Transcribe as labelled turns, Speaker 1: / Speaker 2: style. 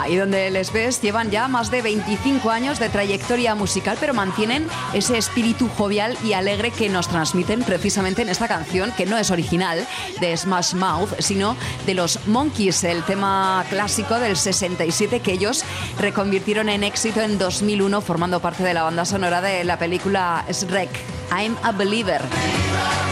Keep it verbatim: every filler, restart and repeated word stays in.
Speaker 1: Ahí donde les ves llevan ya más de veinticinco años de trayectoria musical, pero mantienen ese espíritu jovial y alegre que nos transmiten precisamente en esta canción, que no es original de Smash Mouth, sino de los Monkees, el tema clásico del sesenta y siete que ellos reconvirtieron en éxito en dos mil uno, formando parte de la banda sonora de la película Shrek, I'm a Believer.